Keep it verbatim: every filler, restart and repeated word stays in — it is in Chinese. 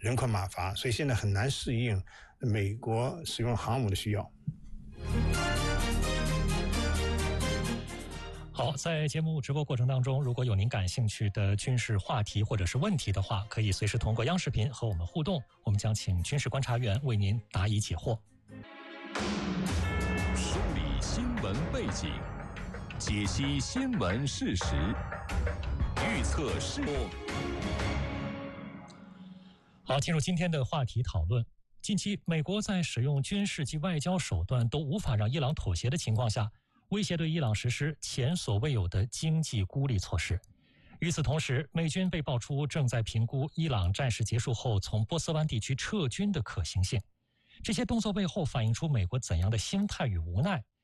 人困马乏，所以现在很难适应美国使用航母的需要。 好，在节目直播过程当中，如果有您感兴趣的军事话题或者是问题的话，可以随时通过央视频和我们互动，我们将请军事观察员为您答疑解惑。 梳理新闻背景，解析新闻事实，预测事故。 好，进入今天的话题讨论。近期，美国在使用军事及外交手段都无法让伊朗妥协的情况下，威胁对伊朗实施前所未有的经济孤立措施。与此同时，美军被爆出正在评估伊朗战事结束后从波斯湾地区撤军的可行性。这些动作背后反映出美国怎样的心态与无奈？